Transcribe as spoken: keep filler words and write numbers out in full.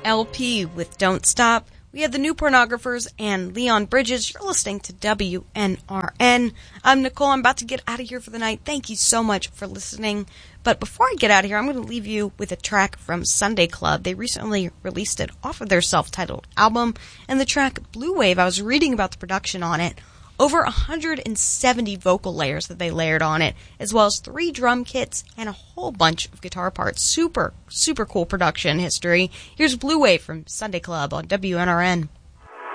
L P with Don't Stop. We had the New Pornographers and Leon Bridges. You're listening to W N R N. I'm Nicole. I'm about to get out of here for the night. Thank you so much for listening. But before I get out of here, I'm going to leave you with a track from Sunday Club. They recently released it off of their self-titled album. And the track Blue Wave, I was reading about the production on it. Over one hundred seventy vocal layers that they layered on it, as well as three drum kits and a whole bunch of guitar parts. Super, super cool production history. Here's Blue Wave from Sunday Club on W N R N.